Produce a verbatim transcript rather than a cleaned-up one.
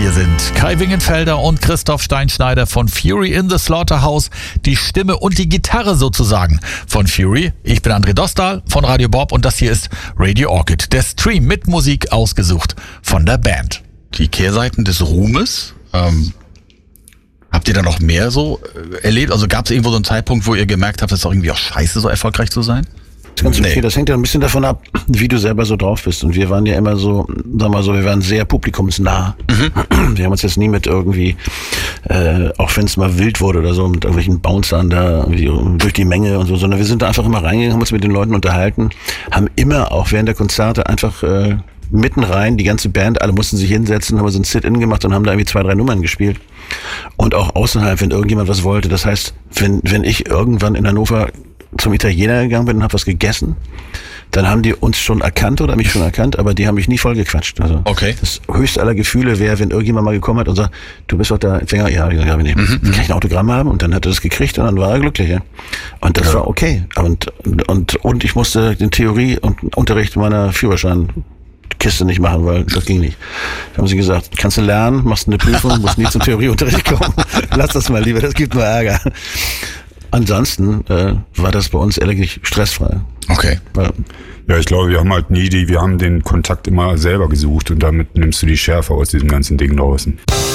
Hier sind Kai Wingenfelder und Christoph Steinschneider von Fury in the Slaughterhouse, die Stimme und die Gitarre sozusagen von Fury. Ich bin André Dostal von Radio Bob und das hier ist Radio Orchid, der Stream mit Musik ausgesucht von der Band. Die Kehrseiten des Ruhmes, ähm, habt ihr da noch mehr so äh, erlebt? Also gab es irgendwo so einen Zeitpunkt, wo ihr gemerkt habt, es ist doch irgendwie auch scheiße, so erfolgreich zu sein? Ganz okay, nee. Das hängt ja ein bisschen davon ab, wie du selber so drauf bist. Und wir waren ja immer so, sagen wir mal so, wir waren sehr publikumsnah. Mhm. Wir haben uns jetzt nie mit irgendwie, äh, auch wenn es mal wild wurde oder so, mit irgendwelchen Bouncern da durch die Menge und so, sondern wir sind da einfach immer reingegangen, haben uns mit den Leuten unterhalten, haben immer auch während der Konzerte einfach äh, mitten rein, die ganze Band, alle mussten sich hinsetzen, haben so ein Sit-In gemacht und haben da irgendwie zwei, drei Nummern gespielt. Und auch außerhalb, wenn irgendjemand was wollte. Das heißt, wenn, wenn ich irgendwann in Hannover zum Italiener gegangen bin und habe was gegessen, dann haben die uns schon erkannt oder mich schon erkannt, aber die haben mich nie vollgequatscht. Also okay. Das höchste aller Gefühle wäre, wenn irgendjemand mal gekommen hat und sagt, du bist doch der Sänger, ja, ich ja, nee. mhm, kann ich ein Autogramm haben? Und dann hat er das gekriegt und dann war er glücklich. Ja? Und das ja. war okay. Und, und, und ich musste den Theorie- und Unterricht meiner Führerschein-Kiste nicht machen, weil das ging nicht. Da haben sie gesagt, kannst du lernen, machst eine Prüfung, musst nie zum Theorieunterricht kommen. Lass das mal lieber, das gibt nur Ärger. Ansonsten äh, war das bei uns ehrlich stressfrei. Okay. Weil, ja, ich glaube, wir haben halt nie die, wir haben den Kontakt immer selber gesucht und damit nimmst du die Schärfe aus diesem ganzen Ding draußen.